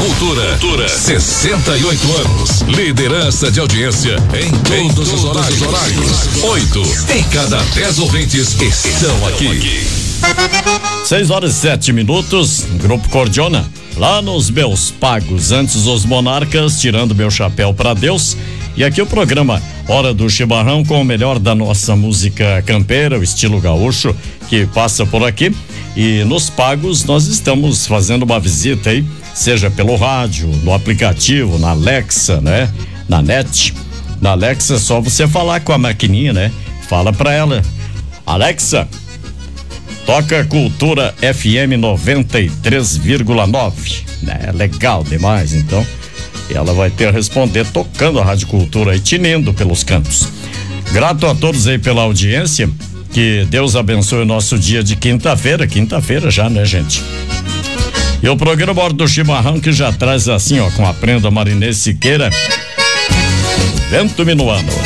Cultura. 68 anos. Liderança de audiência em todos os horários. 8 em cada 10 ouvintes estão aqui. 6h07. Grupo Cordiona. Lá nos meus pagos, antes os monarcas, tirando meu chapéu pra Deus. E aqui o programa Hora do Chimarrão, com o melhor da nossa música campeira, o estilo gaúcho, que passa por aqui. E nos pagos nós estamos fazendo uma visita aí, seja pelo rádio, no aplicativo, na Alexa, né? Na net. Na Alexa é só você falar com a maquininha, né? Fala pra ela: Alexa, toca Cultura FM 93,9. É legal demais, então. E ela vai ter a responder tocando a Rádio Cultura e tinindo pelos cantos. Grato a todos aí pela audiência. Que Deus abençoe o nosso dia de quinta-feira. Quinta-feira já, né, gente? E o programa Hora do Chimarrão, que já traz assim, ó, com a prenda Marinês Siqueira, Vento Minuano.